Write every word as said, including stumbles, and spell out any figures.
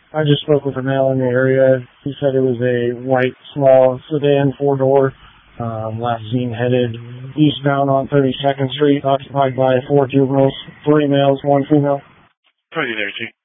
I just spoke with a male in the area. He said it was a white, small sedan, four-door, um, last seen headed eastbound on thirty-second Street, occupied by four juveniles, three males, one female. Pretty there, Chief.